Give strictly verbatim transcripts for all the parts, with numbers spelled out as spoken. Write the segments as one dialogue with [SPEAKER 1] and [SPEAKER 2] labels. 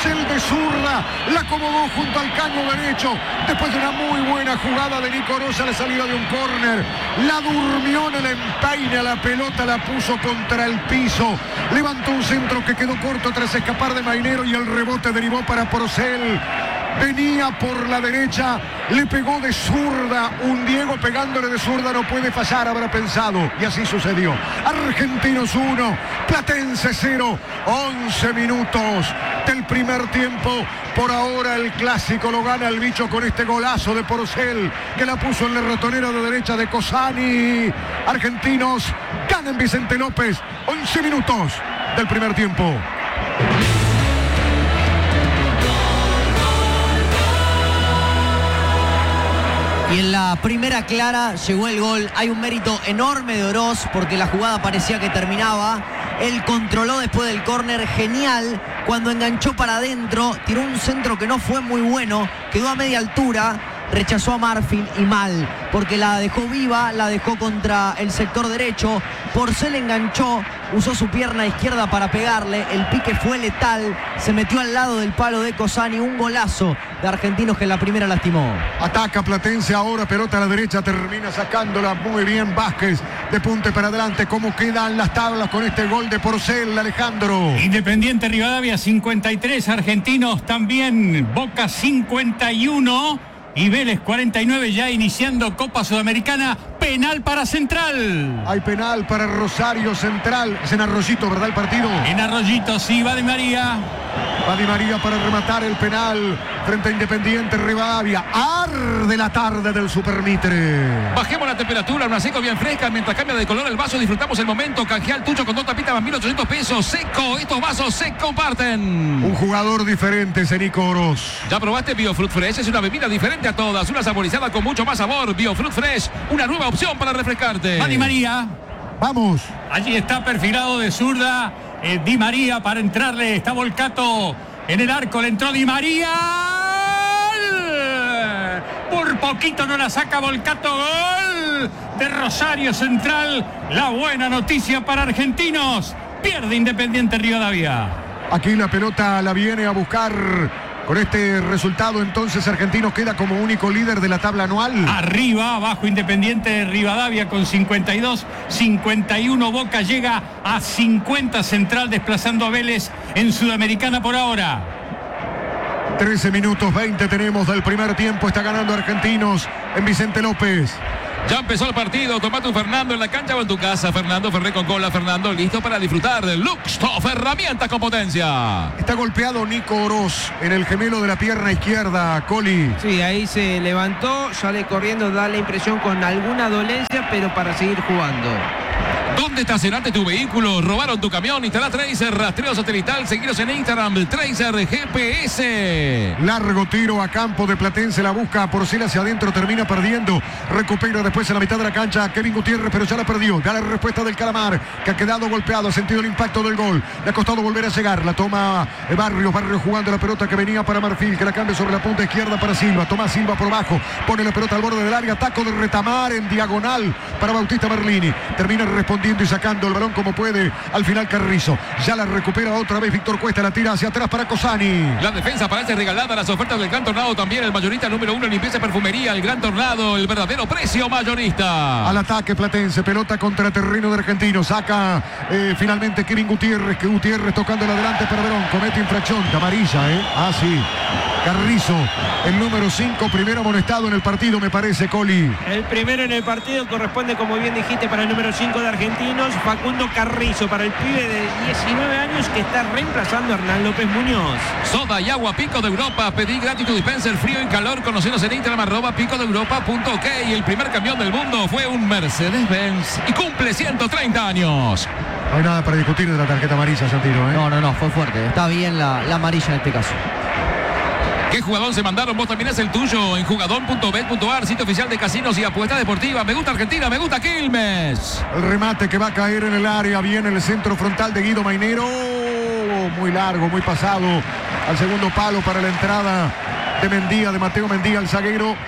[SPEAKER 1] Porcel de zurda, la acomodó junto al caño derecho, después de una muy buena jugada de Nico Oroz a la salida de un córner, la durmió en el empeine a la pelota, la puso contra el piso, levantó un centro que quedó corto tras escapar de Mainero y el rebote derivó para Porcel. Venía por la derecha, le pegó de zurda, un Diego pegándole de zurda no puede fallar, habrá pensado, y así sucedió. Argentinos uno, Platense cero, once minutos del primer tiempo. Por ahora el clásico lo gana el bicho con este golazo de Porcel, que la puso en la ratonera de derecha de Cosani. Argentinos ganan Vicente López, once minutos del primer tiempo.
[SPEAKER 2] Y en la primera clara llegó el gol. Hay un mérito enorme de Oroz porque la jugada parecía que terminaba. Él controló después del córner, genial. Cuando enganchó para adentro, tiró un centro que no fue muy bueno. Quedó a media altura, rechazó a Marfil y mal. Porque la dejó viva, la dejó contra el sector derecho. Porcel enganchó, usó su pierna izquierda para pegarle. El pique fue letal. Se metió al lado del palo de Cosani. Un golazo de Argentinos que en la primera lastimó.
[SPEAKER 1] Ataca Platense ahora, pelota a la derecha, termina sacándola muy bien Vázquez, de punte para adelante. ¿Cómo quedan las tablas con este gol de Porcel, Alejandro?
[SPEAKER 3] Independiente Rivadavia cincuenta y tres, Argentinos también, Boca cincuenta y uno y Vélez cuarenta y nueve, ya iniciando Copa Sudamericana. Penal para Central.
[SPEAKER 1] Hay penal para Rosario Central. Es en Arroyito, ¿verdad el partido?
[SPEAKER 3] En Arroyito, sí, va Di María.
[SPEAKER 1] Va Di María para rematar el penal frente a Independiente Rivadavia. Arde la tarde del Supermitre.
[SPEAKER 4] Bajemos la temperatura, una seco bien fresca. Mientras cambia de color el vaso, disfrutamos el momento. Canjea el tuyo con dos tapitas más mil ochocientos pesos. Seco, estos vasos se comparten.
[SPEAKER 1] Un jugador diferente, ese Nico Oroz.
[SPEAKER 4] ¿Ya probaste Biofruit Fresh? Es una bebida diferente a todas. Una saborizada con mucho más sabor. Biofruit Fresh, una nueva opción para refrescarte.
[SPEAKER 3] Va Di María.
[SPEAKER 1] Vamos.
[SPEAKER 3] Allí está perfilado de zurda. Eh, Di María para entrarle. Está Volcato en el arco. Le entró Di María. Por poquito no la saca Volcato. Gol de Rosario Central. La buena noticia para Argentinos. Pierde Independiente Rivadavia.
[SPEAKER 1] Aquí la pelota la viene a buscar. Con este resultado, entonces, Argentinos queda como único líder de la tabla anual.
[SPEAKER 3] Arriba, abajo Independiente Rivadavia con cincuenta y dos, cincuenta y uno. Boca llega a cincuenta Central, desplazando a Vélez en Sudamericana por ahora.
[SPEAKER 1] trece minutos veinte tenemos del primer tiempo. Está ganando Argentinos en Vicente López.
[SPEAKER 4] Ya empezó el partido. Tomate un Fernando en la cancha o en tu casa. Fernando Ferré con cola. Fernando listo para disfrutar del Luxtoff, herramientas con potencia.
[SPEAKER 1] Está golpeado Nico Oroz en el gemelo de la pierna izquierda, Coli.
[SPEAKER 5] Sí, ahí se levantó, sale corriendo, da la impresión con alguna dolencia, pero para seguir jugando.
[SPEAKER 4] ¿Dónde estacionaste tu vehículo? ¿Robaron tu camión? Instala Tracer, rastreo satelital. Seguiros en Instagram, Tracer G P S.
[SPEAKER 1] Largo tiro a campo de Platense. La busca Porcel hacia adentro, termina perdiendo. Recupera después en la mitad de la cancha Kevin Gutiérrez, pero ya la perdió. Da la respuesta del Calamar, que ha quedado golpeado. Ha sentido el impacto del gol. Le ha costado volver a llegar. La toma Barrios. Barrios jugando la pelota que venía para Marfil, que la cambia sobre la punta izquierda para Silva. Toma Silva por abajo. Pone la pelota al borde del área. Taco de Retamar en diagonal para Bautista Merlini. Termina respondiendo y sacando el balón como puede. Al final Carrizo. Ya la recupera otra vez Víctor Cuesta. La tira hacia atrás para Cosani.
[SPEAKER 4] La defensa parece regalada. Las ofertas del Gran Tornado también. El mayorista número uno en limpieza y perfumería. El Gran Tornado, el verdadero precio mayorista.
[SPEAKER 1] Al ataque Platense. Pelota contra terreno de Argentino. Saca eh, finalmente Kevin Gutiérrez. Que Gutiérrez tocando el adelante para Verón. Comete infracción. Amarilla, ¿eh? Ah, sí. Carrizo, el número cinco, primero amonestado en el partido, me parece, Coli.
[SPEAKER 5] El primero en el partido corresponde, como bien dijiste, para el número cinco de Argentinos, Facundo Carrizo, para el pibe de diecinueve años que está reemplazando a Hernán López Muñoz.
[SPEAKER 4] Soda y agua Pico de Europa. Pedí gratis tu dispenser frío y calor. Conocenos en Instagram, arroba pico de europa punto ok. El primer camión del mundo fue un Mercedes-Benz y cumple ciento treinta años.
[SPEAKER 1] No hay nada para discutir de la tarjeta amarilla, Santino, ¿eh?
[SPEAKER 2] No, no, no, fue fuerte. Está bien la, la amarilla en este caso.
[SPEAKER 4] ¿Qué jugador se mandaron? Vos también es el tuyo en jugador punto bet punto ar, sitio oficial de casinos y apuestas deportivas. Me gusta Argentina, me gusta Quilmes.
[SPEAKER 1] El remate que va a caer en el área, viene el centro frontal de Guido Mainero. Muy largo, muy pasado al segundo palo para la entrada de Mendía, de Mateo Mendía, el zaguero.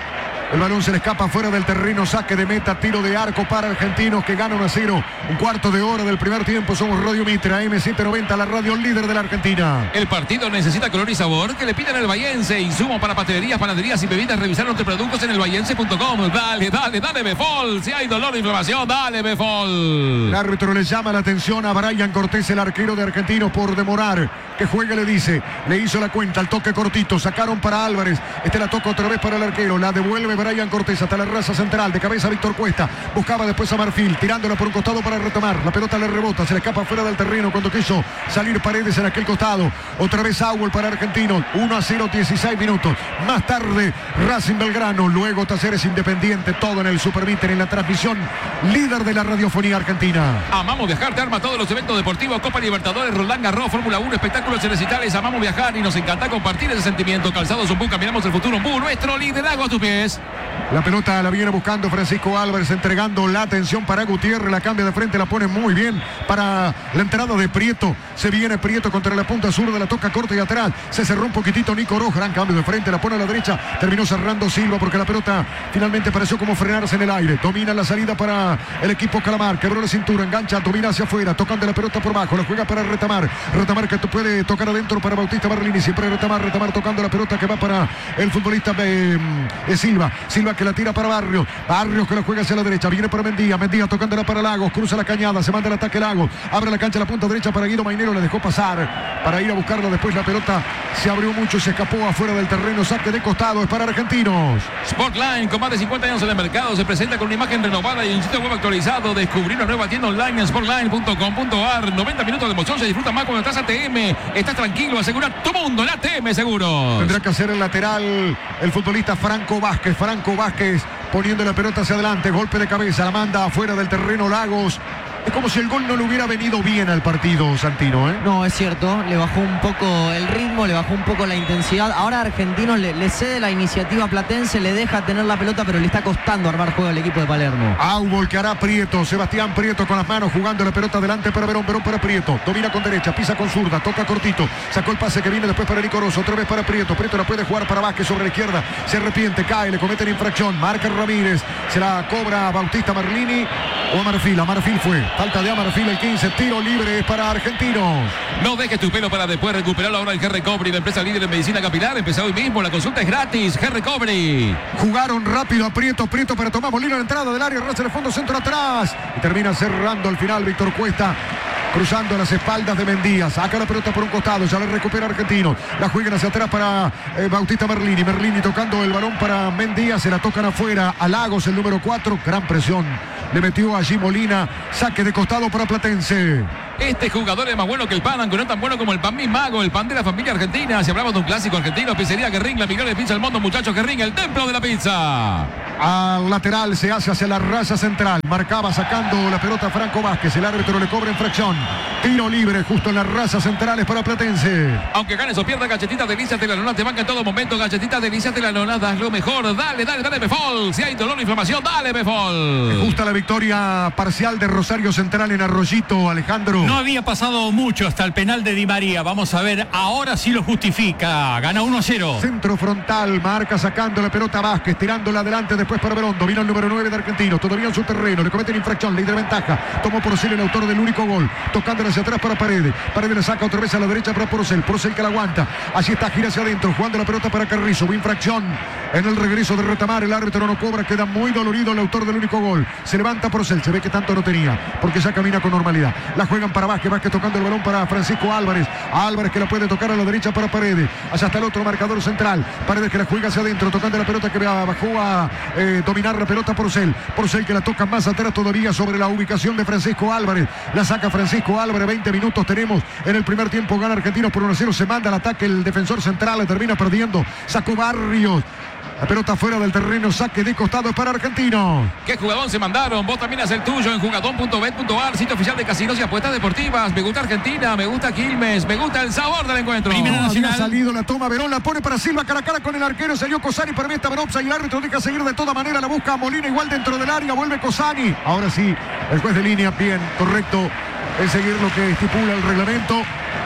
[SPEAKER 1] El balón se le escapa fuera del terreno, saque de meta, tiro de arco para Argentinos que gana uno a cero. Un cuarto de hora del primer tiempo. Somos Radio Mitre, A M setecientos noventa, la radio líder de la Argentina.
[SPEAKER 4] El partido necesita color y sabor que le piden al Bahiense. Insumo para pastelerías, panaderías y bebidas. Revisar nuestros productos en el bahiense punto com. Dale, dale, dale, Befol. Si hay dolor o inflamación, dale, Befol.
[SPEAKER 1] El árbitro le llama la atención a Brian Cortés, el arquero de Argentinos, por demorar. Que juegue, le dice. Le hizo la cuenta, el toque cortito. Sacaron para Álvarez. Este la toca otra vez para el arquero. La devuelve Brian Cortés hasta la raza central. De cabeza Víctor Cuesta. Buscaba después a Marfil. Tirándola por un costado para retomar. La pelota le rebota. Se le escapa fuera del terreno cuando quiso salir Paredes en aquel costado. Otra vez Auel para Argentinos. uno a cero, dieciséis minutos. Más tarde Racing Belgrano. Luego Talleres Independiente. Todo en el Supermíter, en la transmisión líder de la radiofonía argentina.
[SPEAKER 4] Amamos viajar. Te arma todos los eventos deportivos. Copa Libertadores, Roland Garros, Fórmula uno, espectáculos y recitales. Amamos viajar y nos encanta compartir ese sentimiento. Calzados Umbú, caminamos el futuro Umbú. Nuestro liderazgo a tus pies.
[SPEAKER 1] La pelota la viene buscando Francisco Álvarez, entregando la atención para Gutiérrez, la cambia de frente, la pone muy bien para la entrada de Prieto. Se viene Prieto contra la punta zurda, la toca corta y atrás. Se cerró un poquitito Nico Rojas, gran cambio de frente, la pone a la derecha. Terminó cerrando Silva porque la pelota finalmente pareció como frenarse en el aire. Domina la salida para el equipo Calamar, quebró la cintura, engancha, domina hacia afuera, tocando la pelota por bajo, la juega para Retamar. Retamar que puede tocar adentro para Bautista Barlini, siempre Retamar, Retamar tocando la pelota que va para el futbolista eh, eh, Silva. Silva que la tira para Barrios. Barrios que la juega hacia la derecha. Viene para Mendía. Mendía tocándola para Lagos. Cruza la cañada. Se manda el ataque Lagos. Abre la cancha a la punta derecha para Guido Mainero. Le dejó pasar para ir a buscarla. Después la pelota se abrió mucho. Se escapó afuera del terreno. Saque de costado. Es para Argentinos.
[SPEAKER 4] Sportline, con más de cincuenta años en el mercado, se presenta con una imagen renovada y un sitio web actualizado. Descubrí una nueva tienda online en sportline punto com punto ar. noventa minutos de emoción. Se disfruta más cuando estás A T M. Estás tranquilo. Asegura tu mundo en A T M Seguros.
[SPEAKER 1] Tendrá que hacer el lateral el futbolista Franco Vázquez. Franco Vázquez poniendo la pelota hacia adelante, golpe de cabeza, la manda afuera del terreno Lagos. Es como si el gol no le hubiera venido bien al partido, Santino, ¿eh?
[SPEAKER 2] No, es cierto, le bajó un poco el ritmo, le bajó un poco la intensidad. Ahora Argentinos le, le cede la iniciativa a Platense, le deja tener la pelota, pero le está costando armar juego al equipo de Palermo.
[SPEAKER 1] Aubol que hará Prieto, Sebastián Prieto con las manos jugando la pelota adelante para Verón, Verón para Prieto, domina con derecha, pisa con zurda, toca cortito, sacó el pase que viene después para Nico Rosso, otra vez para Prieto, Prieto la puede jugar para Vázquez sobre la izquierda, se arrepiente, cae, le cometen infracción, marca Ramírez, se la cobra a Bautista Marlini o a Marfil, a Marfil fue, falta de Amarfil el quince, tiro libre para Argentinos.
[SPEAKER 4] No dejes tu pelo para después recuperarlo ahora en G Recovery, la empresa líder en medicina capilar. Empezó hoy mismo, la consulta es gratis. G Recovery.
[SPEAKER 1] Jugaron rápido a Prieto, Prieto para Tomás Molina, la entrada del área, raza de fondo, centro atrás. Y termina cerrando al final Víctor Cuesta, cruzando las espaldas de Mendía. Saca la pelota por un costado, ya la recupera Argentino. La juegan hacia atrás para eh, Bautista Merlini. Merlini tocando el balón para Mendía, se la tocan afuera a Lagos, el número cuatro. Gran presión le metió allí Molina. Saque de costado para Platense.
[SPEAKER 4] Este jugador es más bueno que el pan, aunque no tan bueno como el pan Mago, el pan de la familia argentina. Si hablamos de un clásico argentino, pizzería Guerrín, la mejor de pizza del mundo, muchachos. Guerrín, el templo de la pizza.
[SPEAKER 1] Al lateral se hace hacia la raza central. Marcaba sacando la pelota Franco Vázquez. El árbitro le cobra infracción. Tiro libre justo en las razas centrales para Platense.
[SPEAKER 4] Aunque ganes o pierdas, galletitas delicias de la nona te banca en todo momento. Galletitas delicias de la nona, das lo mejor. Dale, dale, dale, Befol. Si hay dolor o inflamación, dale, Befol.
[SPEAKER 1] Justa la victoria parcial de Rosario Central en Arroyito, Alejandro.
[SPEAKER 3] No había pasado mucho hasta el penal de Di María. Vamos a ver, ahora sí lo justifica. Gana uno a cero.
[SPEAKER 1] Centro frontal, marca sacando la pelota Vázquez, tirándola adelante después para Verón. Domina el número nueve de Argentino. Todavía en su terreno. Le cometen infracción, ley de ventaja. Tomó Porcel el autor del único gol. Tocándole hacia atrás para Paredes. Paredes le saca otra vez a la derecha para Porcel. Porcel que la aguanta. Allí está, gira hacia adentro. Jugando la pelota para Carrizo. Infracción en el regreso de Retamar. El árbitro no cobra. Queda muy dolorido el autor del único gol. Se levanta Porcel. Se ve que tanto no tenía, porque ya camina con normalidad. La juegan para Vázquez. Vázquez tocando el balón para Francisco Álvarez. Álvarez que la puede tocar a la derecha para Paredes. Allá está el otro marcador central. Paredes que la juega hacia adentro. Tocando la pelota que bajó a eh, dominar la pelota Porcel. Porcel que la toca más atrás todavía sobre la ubicación de Francisco Álvarez. La saca Francisco Álvarez. veinte minutos tenemos en el primer tiempo. Gana Argentinos por uno a cero. Se manda al ataque el defensor central. Le termina perdiendo. Sacó Barrios. La pelota fuera del terreno, saque de costado para Argentino.
[SPEAKER 4] ¿Qué jugadón se mandaron? Vos también haces el tuyo en jugadón punto bet punto ar, sitio oficial de casinos y apuestas deportivas. Me gusta Argentina, me gusta Quilmes, me gusta el sabor del encuentro.
[SPEAKER 3] Primera Nacional.
[SPEAKER 1] Ha salido, la toma Verón, la pone para Silva, cara a cara con el arquero. Salió Cosani, para mí está Benopsa y el árbitro deja seguir de toda manera. La busca a Molina igual dentro del área, vuelve Cosani. Ahora sí, el juez de línea, bien, correcto en seguir lo que estipula el reglamento.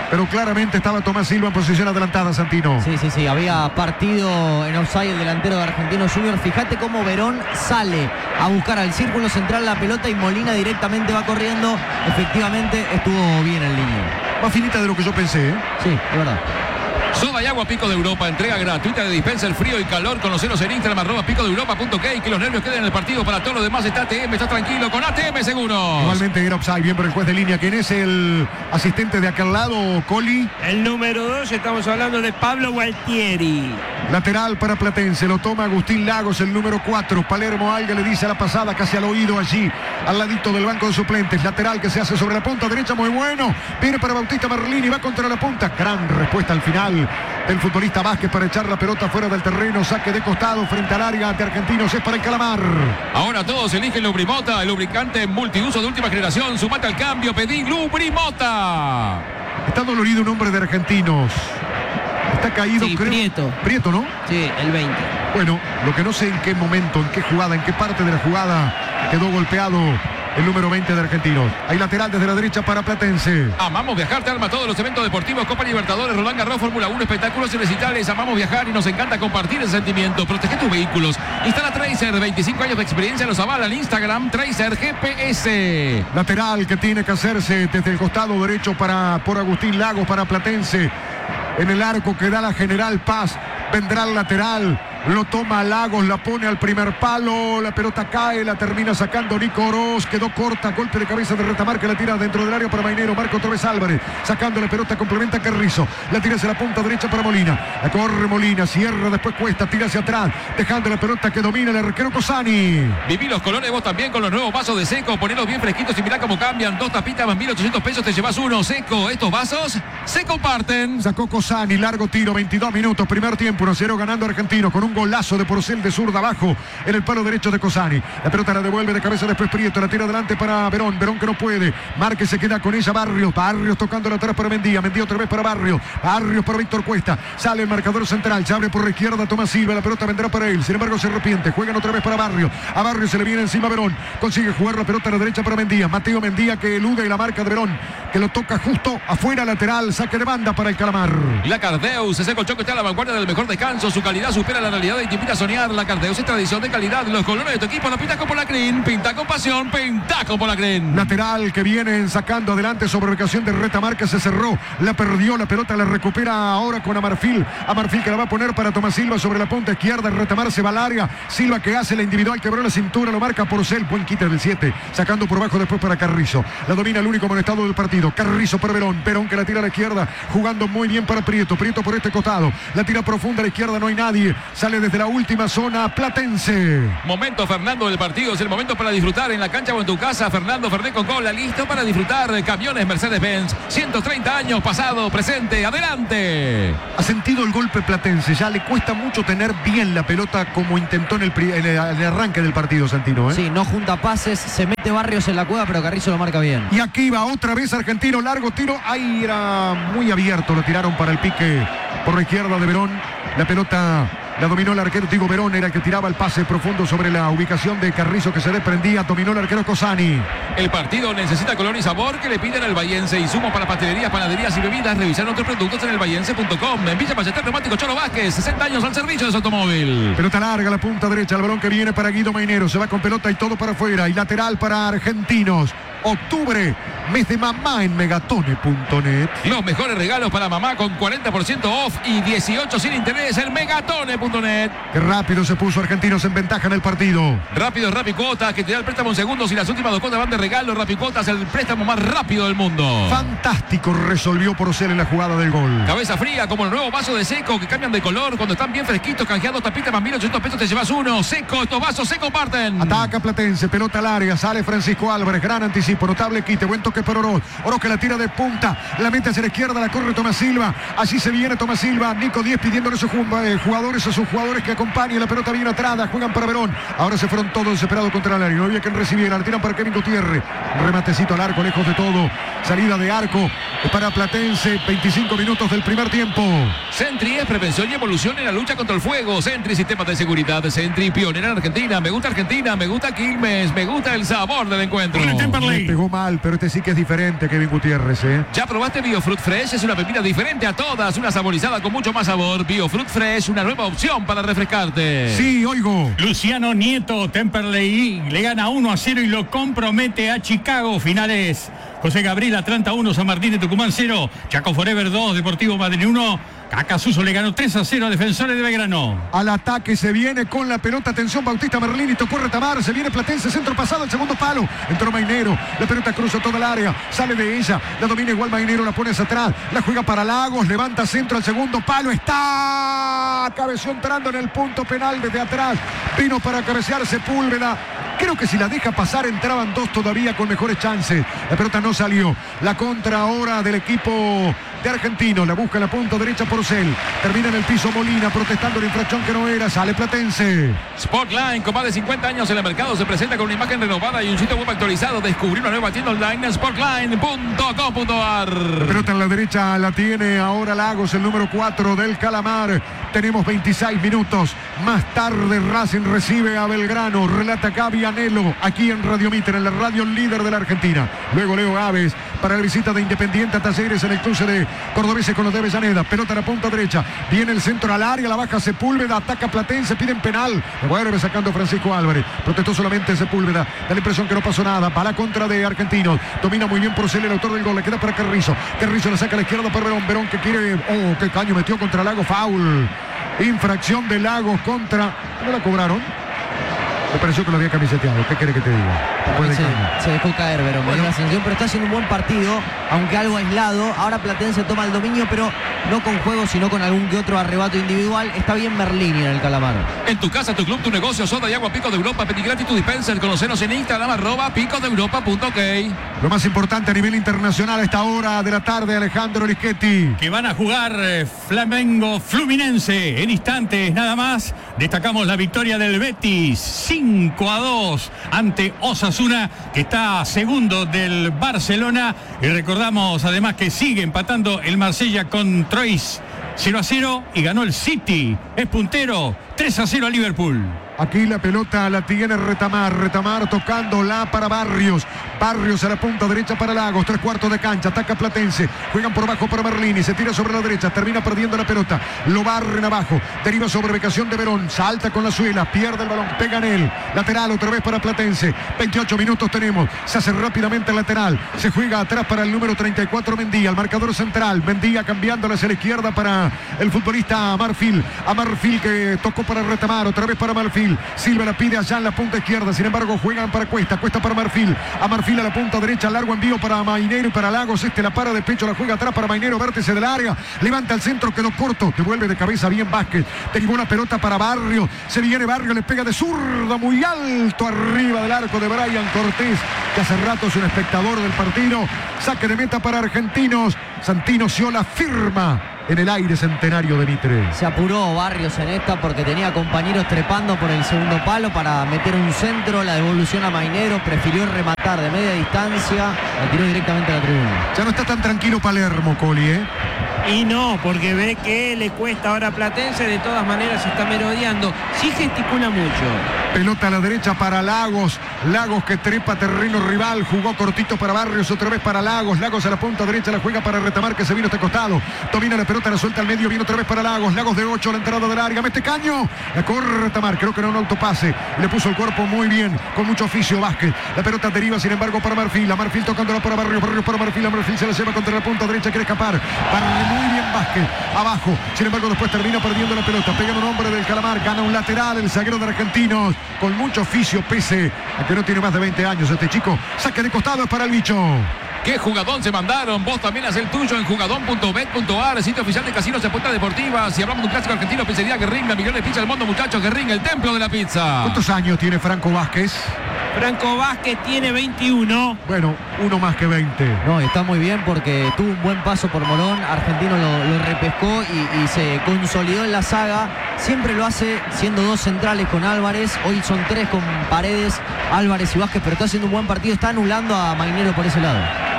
[SPEAKER 1] pero claramente estaba Tomás Silva en posición adelantada, Santino.
[SPEAKER 2] Sí, sí, sí, había partido en offside el delantero de Argentinos Juniors. Fíjate cómo Verón sale a buscar al círculo central la pelota y Molina directamente va corriendo. Efectivamente estuvo bien en línea.
[SPEAKER 1] Más finita de lo que yo pensé, ¿eh?
[SPEAKER 2] Sí, de verdad.
[SPEAKER 4] Soda y agua Pico de Europa, entrega gratuita de dispensa el frío y calor. Conoceros en Instagram, arroba pico de europa punto k. Que los nervios queden en el partido. Para todo lo demás está A T M, está tranquilo con A T M Seguros.
[SPEAKER 1] Igualmente era offside, bien por el juez de línea. ¿Quién es el asistente de aquel lado, Coli?
[SPEAKER 5] El número dos, estamos hablando de Pablo Gualtieri.
[SPEAKER 1] Lateral para Platense, lo toma Agustín Lagos, el número cuatro. Palermo Alga le dice a la pasada, casi al oído allí, al ladito del banco de suplentes. Lateral que se hace sobre la punta derecha, muy bueno. Viene para Bautista Merlini, va contra la punta. Gran respuesta al final del futbolista Vázquez para echar la pelota fuera del terreno. Saque de costado frente al área ante Argentinos, es para el Calamar.
[SPEAKER 4] Ahora todos eligen Lubrimota, el lubricante multiuso de última generación. Sumate al cambio, pedí Lubrimota.
[SPEAKER 1] Está dolorido un hombre de Argentinos. Está caído,
[SPEAKER 5] Sí,
[SPEAKER 1] creo.
[SPEAKER 5] Prieto.
[SPEAKER 1] Prieto, ¿no?
[SPEAKER 5] Sí, el veinte.
[SPEAKER 1] Bueno, lo que no sé en qué momento, en qué jugada, en qué parte de la jugada quedó golpeado el número veinte de Argentinos. Hay lateral desde la derecha para Platense.
[SPEAKER 4] Amamos viajar, te arma todos los eventos deportivos, Copa Libertadores, Roland Garros, Fórmula uno, espectáculos y recitales. Amamos viajar y nos encanta compartir ese sentimiento. Protege tus vehículos. Instala Tracer, veinticinco años de experiencia, los avala en Instagram, Tracer G P S.
[SPEAKER 1] Lateral que tiene que hacerse desde el costado derecho para por Agustín Lagos para Platense. En el arco que da la General Paz. Vendrá el lateral. Lo toma Lagos, la pone al primer palo. La pelota cae, la termina sacando Nico Oroz. Quedó corta, golpe de cabeza de Retamar que la tira dentro del área para Mainero. Marca otra vez Álvarez. Sacando la pelota, complementa a Carrizo. La tira hacia la punta derecha para Molina. La corre Molina, cierra, después cuesta, tira hacia atrás. Dejando la pelota que domina el arquero Cosani.
[SPEAKER 4] Viví los colores vos también con los nuevos vasos de Seco. Ponelos bien fresquitos y mirá cómo cambian. Dos tapitas más mil ochocientos pesos, te llevas uno. Seco, estos vasos se comparten.
[SPEAKER 1] Sacó Cosani, largo tiro, veintidós minutos, primer tiempo, uno cero ganando Argentino con un golazo de Porcel de zurda abajo en el palo derecho de Cosani. La pelota la devuelve de cabeza después Prieto, la tira adelante para Verón, Verón que no puede, Márquez se queda con ella, Barrios, Barrios tocando la atrás para Mendía, Mendía otra vez para Barrios, Barrios para Víctor Cuesta, sale el marcador central, se abre por la izquierda Tomás Silva, la pelota vendrá para él, sin embargo se arrepiente, juegan otra vez para Barrios, a Barrios se le viene encima Verón, consigue jugar la pelota a la derecha para Mendía, Mateo Mendía que elude y la marca de Verón, que lo toca justo afuera lateral, saque de banda para el Calamar.
[SPEAKER 4] La Cardeus, ese colchón que está a la vanguardia del mejor descanso, su calidad supera la realidad y te invita a soñar. La Cardeus es tradición de calidad, los colores de tu equipo, la pinta con Polacrin, pinta con pasión, pinta con Polacrin.
[SPEAKER 1] Lateral que viene sacando adelante sobre ocasión de Retamar que se cerró, la perdió, la pelota la recupera ahora con Amarfil, Amarfil que la va a poner para Tomás Silva sobre la punta izquierda, Retamar se va al área, Silva que hace la individual, quebró la cintura, lo marca Porcel, buen quite del siete, sacando por abajo después para Carrizo, la domina el único amonestado del partido, Carrizo para Verón, Verón que la tira a la izquierda, jugando muy bien para Prieto, Prieto por este costado, la tira profunda a la izquierda, no hay nadie, sale desde la última zona Platense.
[SPEAKER 4] Momento Fernando del partido, es el momento para disfrutar en la cancha o en tu casa. Fernando Fernet con cola, listo para disfrutar de camiones Mercedes-Benz, ciento treinta años, pasado, presente, adelante.
[SPEAKER 1] Ha sentido el golpe Platense, ya le cuesta mucho tener bien la pelota como intentó en el, pri- en el, en el arranque del partido, Santino, ¿eh?
[SPEAKER 2] Sí, no junta pases, se mete Barrios en la cueva, pero Carrizo lo marca bien.
[SPEAKER 1] Y aquí va otra vez Argentino, largo tiro, ahí era muy abierto, lo tiraron para el pique por la izquierda de Verón, la pelota la dominó el arquero, Diego Verón era el que tiraba el pase profundo sobre la ubicación de Carrizo que se desprendía, dominó el arquero Cosani.
[SPEAKER 4] El partido necesita color y sabor que le piden al Bahiense. Insumos para pastelerías, panaderías y bebidas. Revisar otros productos en el bahiense punto com. En Villa Ballester Neumático Cholo Vázquez, sesenta años al servicio de su automóvil.
[SPEAKER 1] Pelota larga, la punta derecha, el balón que viene para Guido Mainero, se va con pelota y todo para afuera, y lateral para Argentinos. Octubre, mes de mamá en megatone punto net.
[SPEAKER 4] Los mejores regalos para mamá con cuarenta por ciento off y dieciocho sin interés en megatone punto net.
[SPEAKER 1] Qué rápido se puso Argentinos en ventaja en el partido.
[SPEAKER 4] Rápido Rappi Cuotas, que te da el préstamo en segundos y las últimas dos cuotas van de regalo. Rappi Cuotas, el préstamo más rápido del mundo.
[SPEAKER 1] Fantástico resolvió Porcel en la jugada del gol.
[SPEAKER 4] Cabeza fría, como el nuevo vaso de Seco que cambian de color cuando están bien fresquitos, canjeados, tapita más mil ochocientos pesos, te llevas uno. Seco, estos vasos se comparten.
[SPEAKER 1] Ataca Platense, pelota al área, sale Francisco Álvarez, gran anticipo, notable quite, buen toque para Oroz. Oroz que la tira de punta, la mete hacia la izquierda, la corre Tomás Silva. Allí se viene Tomás Silva, Nico Díez pidiéndole a sus jugadores, a sus jugadores que acompañen. La pelota bien atrada, juegan para Verón. Ahora se fueron todos desesperados contra el área. No había quien recibiera, la tiran para Kevin Gutiérrez. Rematecito al arco, lejos de todo. Salida de arco para Platense, veinticinco minutos del primer tiempo.
[SPEAKER 4] Sentry es prevención y evolución en la lucha contra el fuego. Sentry, sistemas de seguridad. Sentry, pionera en Argentina. Me gusta Argentina, me gusta Quilmes, me gusta el sabor del encuentro.
[SPEAKER 1] Le pegó mal, pero este sí que es diferente, Kevin Gutiérrez, ¿eh?
[SPEAKER 4] ¿Ya probaste Biofruit Fresh? Es una bebida diferente a todas, una saborizada con mucho más sabor. Biofruit Fresh, una nueva opción para refrescarte.
[SPEAKER 1] Sí, oigo.
[SPEAKER 3] Luciano Nieto, Temperley le gana uno a cero y lo compromete a Chicago. Finales: José Gabriel, Atlanta uno, San Martín de Tucumán cero, Chaco Forever dos, Deportivo Madrid uno. Acasuso le ganó tres a cero a Defensores de Belgrano.
[SPEAKER 1] Al ataque se viene con la pelota. Atención, Bautista Merlini, tocó retamar. Se viene Platense, centro pasado, el segundo palo. Entró Mainero, la pelota cruza toda el área. Sale de ella, la domina igual Mainero, la pone hacia atrás. La juega para Lagos, levanta centro al segundo palo. Está cabeció entrando en el punto penal desde atrás. Vino para cabecear Sepúlveda. Creo que si la deja pasar entraban dos todavía con mejores chances. La pelota no salió. La contra ahora del equipo de Argentinos. La busca en la punta derecha Porcel. Termina en el piso Molina protestando la infracción que no era. Sale Platense.
[SPEAKER 4] Sportline, con más de cincuenta años en el mercado, se presenta con una imagen renovada y un sitio web actualizado. Descubrir una nueva tienda online en sportline punto com punto ar.
[SPEAKER 1] La pelota en la derecha la tiene ahora Lagos, el número cuatro del Calamar. Tenemos veintiséis minutos. Más tarde Racing recibe a Belgrano. Relata Gaby Anelo aquí en Radio Mitre, en la radio líder de la Argentina. Luego Leo Gávez para la visita de Independiente a Talleres en el cruce de Cordobeses con los de Avellaneda. Pelota a la punta derecha. Viene el centro al área, la baja Sepúlveda, ataca Platense, piden penal. Lo vuelve sacando Francisco Álvarez. Protestó solamente Sepúlveda. Da la impresión que no pasó nada. Va la contra de Argentinos. Domina muy bien Porcel, el autor del gol. Le queda para Carrizo. Carrizo la saca a la izquierda para Verón. Verón que quiere. Oh, qué caño metió contra Lagos. Foul. Infracción de Lagos contra. ¿No la cobraron? Me pareció que lo había camiseteado. ¿Qué quiere que te diga?
[SPEAKER 2] Se, se dejó caer, pero me dio la sensación, pero está haciendo un buen partido, aunque algo aislado. Ahora Platense toma el dominio, pero no con juego, sino con algún que otro arrebato individual. Está bien Merlini en el Calamar.
[SPEAKER 4] En tu casa, tu club, tu negocio, soda y agua Pico de Europa, Petit Gratis, tu dispenser. Conocenos en Instagram, arroba pico de europa punto ok.
[SPEAKER 1] Lo más importante a nivel internacional a esta hora de la tarde, Alejandro Lischetti.
[SPEAKER 3] Que van a jugar eh, Flamengo Fluminense en instantes nada más. Destacamos la victoria del Betis cinco a dos ante Osasuna, que está segundo del Barcelona. Y recordamos además que sigue empatando el Marsella con Troyes cero a cero y ganó el City. Es puntero tres a cero a Liverpool.
[SPEAKER 1] Aquí la pelota la tiene Retamar. Retamar tocándola para Barrios. Barrios a la punta derecha para Lagos. Tres cuartos de cancha. Ataca Platense. Juegan por abajo para Merlini. Se tira sobre la derecha. Termina perdiendo la pelota. Lo barren abajo. Deriva sobre ubicación de Verón. Salta con la suela. Pierde el balón. Pega en él. Lateral otra vez para Platense. veintiocho minutos tenemos. Se hace rápidamente el lateral. Se juega atrás para el número treinta y cuatro Mendía. El marcador central. Mendía cambiándola hacia la izquierda para el futbolista Marfil. A Marfil que tocó para Retamar. Otra vez para Marfil. Silva la pide allá en la punta izquierda. Sin embargo juegan para Cuesta. Cuesta para Marfil. A Marfil a la punta derecha. Largo envío para Mainero y para Lagos. Este la para de pecho. La juega atrás para Mainero. Vértice del área. Levanta el centro. Quedó corto. Devuelve de cabeza bien Vázquez. Derivó una pelota para Barrio. Se viene Barrio. Le pega de zurda muy alto arriba del arco de Brian Cortés, que hace rato es un espectador del partido. Saque de meta para Argentinos. Santino Ciola firma en el aire Centenario de Mitre.
[SPEAKER 2] Se apuró Barrios en esta porque tenía compañeros trepando por el segundo palo para meter un centro. La devolución a Mainero, prefirió rematar de media distancia, la tiró directamente a la tribuna.
[SPEAKER 1] Ya no está tan tranquilo Palermo, Coli, ¿eh?
[SPEAKER 5] Y no, porque ve que le cuesta ahora a Platense. De todas maneras está merodeando. Sí gesticula mucho.
[SPEAKER 1] Pelota a la derecha para Lagos. Lagos que trepa terreno rival. Jugó cortito para Barrios. Otra vez para Lagos. Lagos a la punta derecha. La juega para Retamar, que se vino a este costado. Domina la pelota, la suelta al medio. Viene otra vez para Lagos. Lagos de ocho. La entrada del área. Mete caño. La corre Retamar. Creo que era un autopase. Le puso el cuerpo muy bien. Con mucho oficio Vázquez. La pelota deriva, sin embargo, para Marfil. A Marfil tocándola para Barrios. Barrios para Marfil. A Marfil se la lleva contra la punta derecha. Quiere escapar. Barrios muy bien Vázquez. Abajo. Sin embargo, después termina perdiendo la pelota. Pega un hombre del Calamar. Gana un lateral. El zaguero de Argentinos. Con mucho oficio, pese a que no tiene más de veinte años este chico. Saque de costado es para el bicho.
[SPEAKER 4] ¿Qué jugadón se mandaron? Vos también haz el tuyo en jugadón punto bet punto ar, sitio oficial de casinos de apuestas deportivas. Si hablamos de un clásico argentino, pizzería Guerrín, la Miguel de Pizza del Mundo, muchachos. Guerrín, el templo de la pizza.
[SPEAKER 1] ¿Cuántos años tiene Franco Vázquez?
[SPEAKER 5] Franco Vázquez tiene veintiuno.
[SPEAKER 1] Bueno, uno más que veinte.
[SPEAKER 2] No, está muy bien porque tuvo un buen paso por Morón. Argentino lo, lo repescó y, y se consolidó en la saga. Siempre lo hace siendo dos centrales con Álvarez. Hoy son tres con Paredes, Álvarez y Vázquez, pero está haciendo un buen partido. Está anulando a Mainero por ese lado.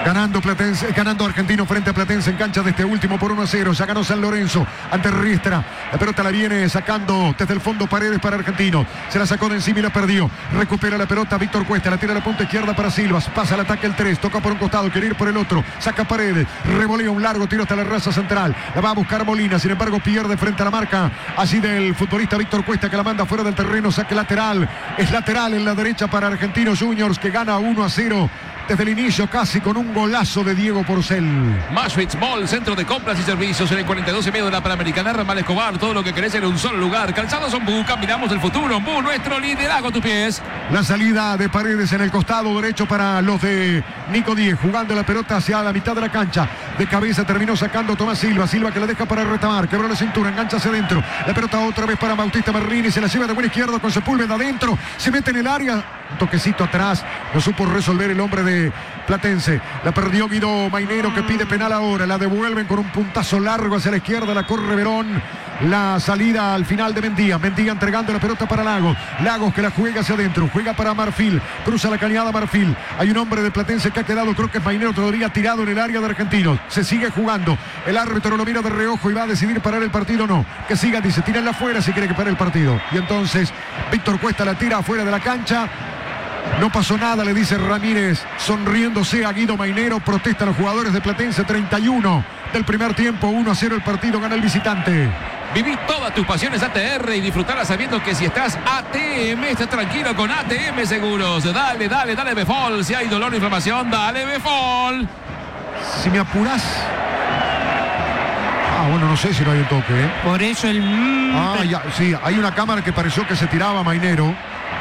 [SPEAKER 1] Ganando Platense, ganando Argentino frente a Platense en cancha de este último por uno a cero. Ya ganó San Lorenzo ante Riestra. La pelota la viene sacando desde el fondo Paredes para Argentino. Se la sacó de encima y la perdió. Recupera la pelota Víctor Cuesta. La tira a la punta izquierda para Silvas. Pasa al ataque el tres. Toca por un costado. Quiere ir por el otro. Saca Paredes. Revolea un largo tiro hasta la raza central. La va a buscar Molina. Sin embargo, pierde frente a la marca así del futbolista Víctor Cuesta, que la manda fuera del terreno. Saque lateral. Es lateral en la derecha para Argentinos Juniors, que gana uno a cero. Desde el inicio, casi con un golazo de Diego Porcel.
[SPEAKER 4] Maschwitz Mall, centro de compras y servicios en el cuarenta y dos y medio de la Panamericana. Ramal Escobar, todo lo que querés en un solo lugar. Calzados Ombú, caminamos el futuro. Ombú, nuestro liderazgo a tus pies.
[SPEAKER 1] La salida de Paredes en el costado derecho para los de Nico Diez, jugando la pelota hacia la mitad de la cancha. De cabeza terminó sacando Tomás Silva. Silva que la deja para retamar, quebró la cintura, engancha hacia adentro. La pelota otra vez para Bautista Merlini, se la lleva de buena izquierda con Sepúlveda adentro. Se mete en el área, un toquecito atrás. No supo resolver el hombre de Platense. La perdió Guido Mainero, que pide penal ahora. La devuelven con un puntazo largo hacia la izquierda. La corre Verón. La salida al final de Mendía. Mendía entregando la pelota para Lagos. Lagos que la juega hacia adentro. Juega para Marfil. Cruza la cañada Marfil. Hay un hombre de Platense que ha quedado, creo que es Mainero todavía, tirado en el área de Argentinos. Se sigue jugando. El árbitro lo mira de reojo y va a decidir parar el partido o no. Que siga, dice, tírala afuera si quiere que pare el partido. Y entonces Víctor Cuesta la tira afuera de la cancha. No pasó nada, le dice Ramírez, sonriéndose a Guido Mainero. Protestan los jugadores de Platense. Treinta y uno del primer tiempo, uno a cero el partido, gana el visitante.
[SPEAKER 4] Viví todas tus pasiones A T R y disfrutarlas sabiendo que si estás A T M, estás tranquilo con A T M Seguros. Dale, dale, dale Befol. Si hay dolor o inflamación, dale Befol.
[SPEAKER 1] Si me apurás. Ah, bueno, no sé si no hay un toque, ¿eh?
[SPEAKER 5] Por eso el... Mm,
[SPEAKER 1] ah, ya, sí, hay una cámara que pareció que se tiraba Mainero.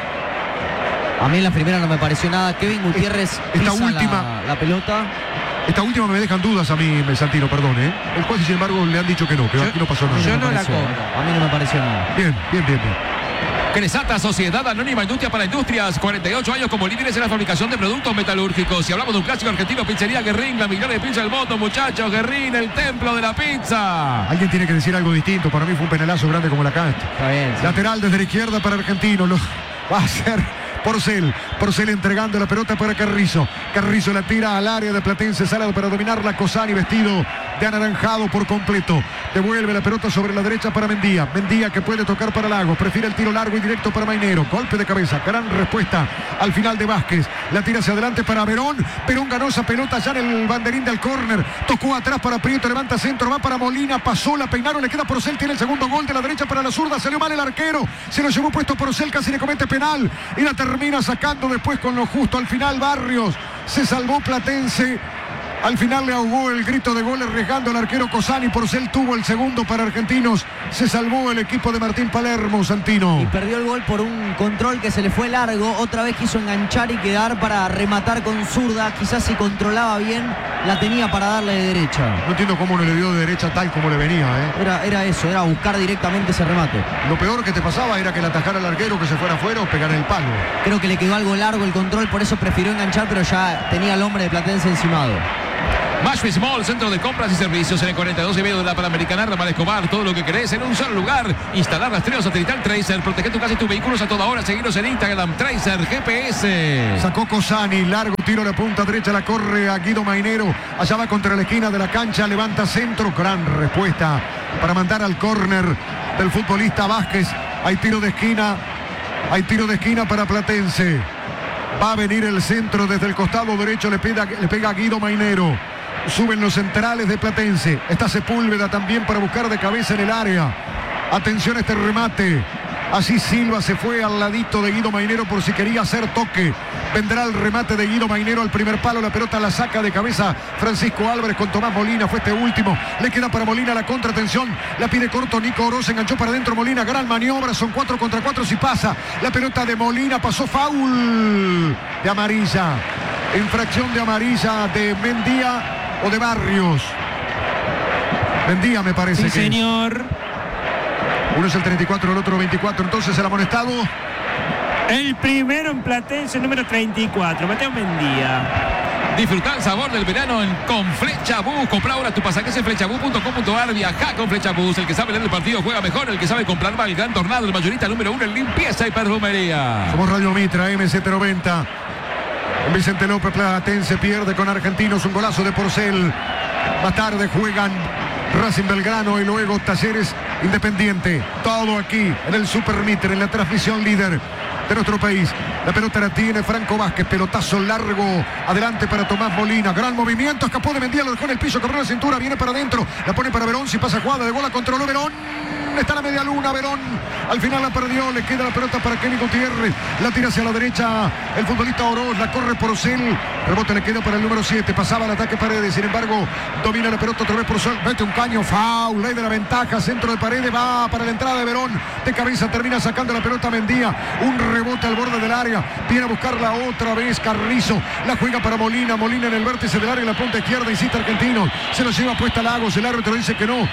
[SPEAKER 2] A mí en la primera no me pareció nada. Kevin Gutiérrez
[SPEAKER 1] esta
[SPEAKER 2] pisa
[SPEAKER 1] última
[SPEAKER 2] la, la pelota.
[SPEAKER 1] Esta última me dejan dudas a mí, Santino, perdón, ¿eh? El juez, sin embargo, le han dicho que no, que
[SPEAKER 5] yo,
[SPEAKER 1] aquí no pasó nada.
[SPEAKER 5] Yo
[SPEAKER 2] no,
[SPEAKER 5] no la
[SPEAKER 2] pareció,
[SPEAKER 5] compro.
[SPEAKER 2] A mí no me pareció nada.
[SPEAKER 1] Bien, bien, bien, bien.
[SPEAKER 4] Cresata, Sociedad Anónima Industria para Industrias, cuarenta y ocho años como líderes en la fabricación de productos metalúrgicos. Si hablamos de un clásico argentino, Pizzería Guerrín, la mejor de pizza del voto, muchachos. Guerrín, el templo de la pizza.
[SPEAKER 1] Alguien tiene que decir algo distinto. Para mí fue un penalazo grande como la cancha.
[SPEAKER 2] Está bien. Sí.
[SPEAKER 1] Lateral desde la izquierda para Argentino. Lo va a hacer Porcel. Porcel entregando la pelota para Carrizo. Carrizo la tira al área de Platense. Sale para dominarla Cosani, vestido de anaranjado por completo. Devuelve la pelota sobre la derecha para Mendía. Mendía que puede tocar para Lagos. Prefiere el tiro largo y directo para Mainero. Golpe de cabeza. Gran respuesta al final de Vázquez. La tira hacia adelante para Verón. Verón ganó esa pelota ya en el banderín del córner. Tocó atrás para Prieto. Levanta centro. Va para Molina. Pasó. La peinaron. Le queda Porcel. Tiene el segundo gol de la derecha para la zurda. Salió mal el arquero. Se lo llevó puesto Porcel. Casi le comete penal. Y la termina sacando después con lo justo. Al final Barrios. Se salvó Platense. Al final le ahogó el grito de gol arriesgando el arquero Cosani. Porcel tuvo el segundo para Argentinos. Se salvó el equipo de Martín Palermo, Santino.
[SPEAKER 2] Y perdió el gol por un control que se le fue largo. Otra vez quiso enganchar y quedar para rematar con zurda. Quizás si controlaba bien, la tenía para darle de derecha.
[SPEAKER 1] No entiendo cómo no le dio de derecha tal como le venía, ¿eh?
[SPEAKER 2] Era, era eso, era buscar directamente ese remate.
[SPEAKER 1] Lo peor que te pasaba era que le atajara al arquero, que se fuera afuera o pegar el palo.
[SPEAKER 2] Creo que le quedó algo largo el control, por eso prefirió enganchar, pero ya tenía al hombre de Platense encimado.
[SPEAKER 4] Maschwitz Mall, centro de compras y servicios en el cuarenta y dos y medio de la Panamericana. Ramal Escobar, todo lo que querés en un solo lugar. Instalar rastreo satelital Tracer, proteger tu casa y tus vehículos a toda hora. Seguiros en Instagram, Tracer G P S.
[SPEAKER 1] Sacó Cosani, largo tiro a la punta derecha, la corre a Guido Mainero. Allá va contra la esquina de la cancha, levanta centro. Gran respuesta para mandar al córner del futbolista Vázquez. Hay tiro de esquina, hay tiro de esquina para Platense. Va a venir el centro desde el costado derecho, le pega, le pega a Guido Mainero. Suben los centrales de Platense. Está Sepúlveda también para buscar de cabeza en el área. Atención a este remate. Así Silva se fue al ladito de Guido Mainero por si quería hacer toque. Vendrá el remate de Guido Mainero al primer palo. La pelota la saca de cabeza Francisco Álvarez con Tomás Molina. Fue este último. Le queda para Molina la contratención. La pide corto Nico Oroz. Enganchó para adentro Molina. Gran maniobra. Son cuatro contra cuatro si pasa. La pelota de Molina pasó foul de amarilla. Infracción de amarilla de Mendía o de Barrios. Mendía me parece.
[SPEAKER 5] Sí,
[SPEAKER 1] que
[SPEAKER 5] señor.
[SPEAKER 1] Uno es el treinta y cuatro, el otro veinticuatro. Entonces el amonestado.
[SPEAKER 5] El primero en Platense, número treinta y cuatro, Mateo Mendía.
[SPEAKER 4] Disfrutar el sabor del verano en, con Flechabús. Compra ahora tu pasaje en flechabús punto com punto ar. Viaja con Flechabús. El que sabe leer el partido juega mejor. El que sabe comprar va al Gran Tornado. El mayorista número uno en limpieza y perfumería.
[SPEAKER 1] Somos Radio Mitra, M Z noventa. Vicente López Platense pierde con Argentinos, un golazo de Porcel. Más tarde juegan Racing Belgrano y luego Talleres Independiente. Todo aquí en el Super Mitre, en la transmisión líder de nuestro país. La pelota la tiene Franco Vázquez, pelotazo largo adelante para Tomás Molina, gran movimiento, escapó de Mendía, lo dejó en el piso, corrió la cintura, viene para adentro, la pone para Verón, si pasa jugada de gol, la controló Verón, está la media luna, Verón al final la perdió, le queda la pelota para Kenny Gutiérrez, la tira hacia la derecha el futbolista Oroz, la corre Porcel, rebote le queda para el número siete, pasaba el ataque Paredes, sin embargo domina la pelota otra vez Porcel, mete un caño, foul, ley de la ventaja, centro de Paredes, va para la entrada de Verón, de cabeza termina sacando la pelota Mendía, un rebote al borde del área, viene a buscarla otra vez Carrizo, la juega para Molina, Molina en el vértice del área, en la punta izquierda, insiste Argentino, se lo lleva puesta Lagos, el árbitro dice que no,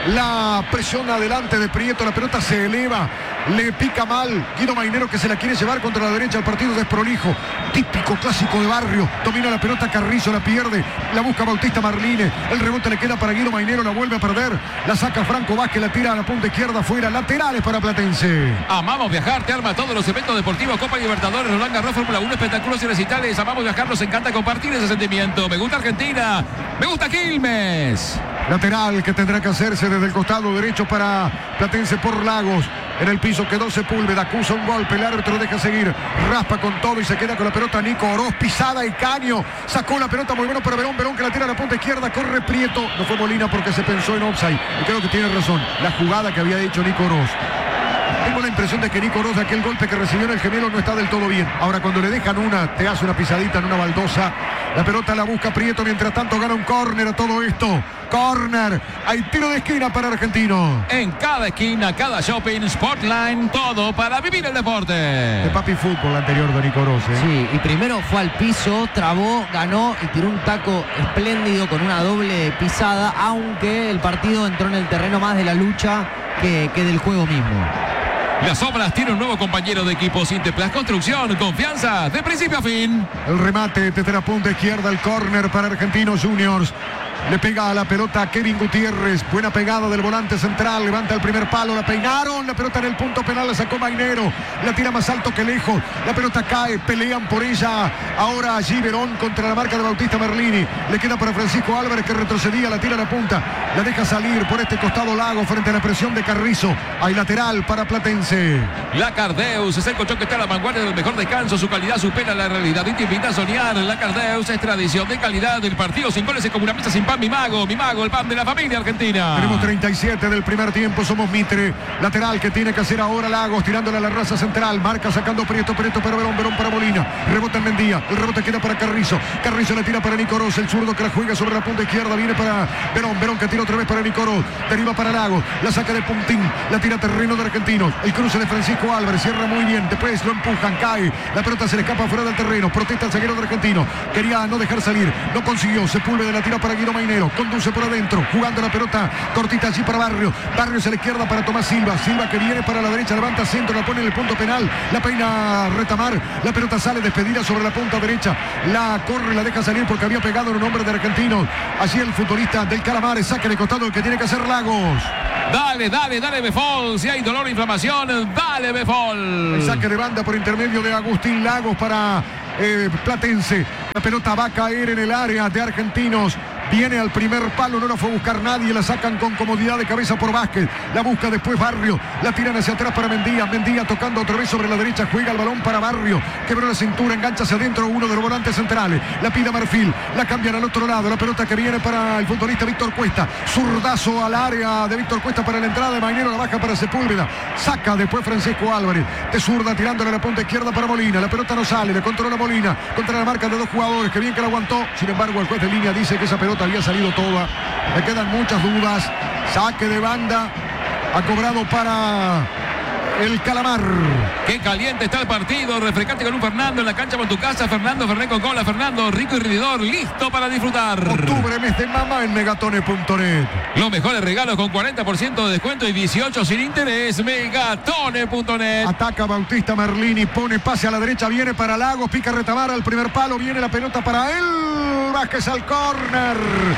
[SPEAKER 1] la presión adelante de Prieto, la pelota se eleva, le pica mal Guido Mainero que se la quiere llevar contra la derecha, el partido desprolijo, típico clásico de barrio, domina la pelota Carrizo, la pierde, la busca Bautista Marline, el rebote le queda para Guido Mainero, la vuelve a perder, la saca Franco Vázquez, la tira a la punta izquierda, fuera, laterales para Platense.
[SPEAKER 4] Amamos viajar, te arma todos los eventos deportivos, Copa Libertadores, Roland Garros, Fórmula uno, espectáculos y recitales, amamos viajar, nos encanta compartir ese sentimiento, me gusta Argentina, me gusta Quilmes.
[SPEAKER 1] Lateral que tendrá que hacerse desde el costado derecho para Platense por Lagos. En el piso quedó Sepúlveda, acusa un golpe, el árbitro deja seguir, raspa con todo y se queda con la pelota Nico Oroz, pisada y caño, sacó la pelota muy bueno para Verón, Verón que la tira a la punta izquierda, corre Prieto, no fue Molina porque se pensó en offside, y creo que tiene razón, la jugada que había hecho Nico Oroz. Tengo la impresión de que Nico Oroz, de aquel golpe que recibió en el gemelo, no está del todo bien. Ahora cuando le dejan una, te hace una pisadita en una baldosa, la pelota la busca Prieto, mientras tanto gana un córner a todo esto. Córner, hay tiro de esquina para Argentino.
[SPEAKER 4] En cada esquina, cada shopping, Sportline, todo para vivir el deporte.
[SPEAKER 1] De papi fútbol anterior de Nico Oroz, ¿eh?
[SPEAKER 2] Sí, y primero fue al piso, trabó, ganó y tiró un taco espléndido con una doble pisada, aunque el partido entró en el terreno más de la lucha que, que del juego mismo.
[SPEAKER 4] Las obras tiene un nuevo compañero de equipo, Sinteplas Construcción, confianza de principio a fin.
[SPEAKER 1] El remate desde la punta izquierda, el córner para Argentinos Juniors. Le pega a la pelota a Kevin Gutiérrez. Buena pegada del volante central. Levanta el primer palo. La peinaron. La pelota en el punto penal. La sacó Mainero. La tira más alto que lejos. La pelota cae. Pelean por ella. Ahora allí Verón contra la marca de Bautista Merlini. Le queda para Francisco Álvarez que retrocedía. La tira a la punta. La deja salir por este costado Lago frente a la presión de Carrizo. Hay lateral para Platense.
[SPEAKER 4] La Cardeus es el colchón que está a la vanguardia del mejor descanso. Su calidad supera la realidad. Y te invita a soñar. La Cardeus es tradición de calidad del partido. Sin goles y como una mesa sin pan. Mi mago, mi mago, el pan de la familia argentina.
[SPEAKER 1] Tenemos treinta y siete del primer tiempo, somos Mitre. Lateral que tiene que hacer ahora Lagos, tirándole a la raza central. Marca sacando Prieto, Prieto para Verón, Verón para Molina. Rebota en Mendía, el rebote queda para Carrizo. Carrizo le tira para Nico Oroz, el zurdo que la juega sobre la punta izquierda. Viene para Verón, Verón que tira otra vez para Nico Oroz. Deriva para Lagos, la saca de puntín. La tira terreno de Argentinos. El cruce de Francisco Álvarez, cierra muy bien. Después lo empujan, cae. La pelota se le escapa fuera del terreno. Protesta el zaguero de Argentino. Quería no dejar salir, no consiguió. Sepúlveda la tira para Guido Mainero. Conduce por adentro, jugando la pelota cortita allí para Barrio. Barrios a la izquierda para Tomás Silva. Silva que viene para la derecha, levanta centro, la pone en el punto penal. La peina Retamar. La pelota sale despedida sobre la punta derecha. La corre, la deja salir porque había pegado en un hombre de Argentinos. Allí el futbolista del Calamares. Saque de costado el que tiene que hacer Lagos.
[SPEAKER 4] Dale, dale, dale Befol. Si hay dolor o inflamación, dale Befol.
[SPEAKER 1] El saque de banda por intermedio de Agustín Lagos para eh, Platense. La pelota va a caer en el área de Argentinos. Viene al primer palo, no la fue a buscar nadie, la sacan con comodidad de cabeza por Vázquez, la busca después Barrio, la tiran hacia atrás para Mendía, Mendía tocando otra vez sobre la derecha, juega el balón para Barrio, quebró la cintura, engancha hacia adentro uno de los volantes centrales, la pide Marfil, la cambian al otro lado, la pelota que viene para el futbolista Víctor Cuesta, zurdazo al área de Víctor Cuesta para la entrada de Mainero, la baja para Sepúlveda, saca después Francisco Álvarez, de zurda tirándole a la punta izquierda para Molina, la pelota no sale, le controla Molina, contra la marca de dos jugadores, que bien que la aguantó, sin embargo el juez de línea dice que esa pelota había salido toda, le quedan muchas dudas, saque de banda, ha cobrado para el Calamar.
[SPEAKER 4] Qué caliente está el partido, refrescante con un Fernando en la cancha con tu casa, Fernando Fernet con cola, Fernando rico y rendidor, listo para disfrutar.
[SPEAKER 1] Octubre, mes de mamá en megatone punto net.
[SPEAKER 4] Los mejores regalos con cuarenta por ciento de descuento y dieciocho sin interés, megatone punto net.
[SPEAKER 1] Ataca Bautista Merlini, pone pase a la derecha, viene para Lagos, pica Retamar al primer palo, viene la pelota para él, Vázquez al córner.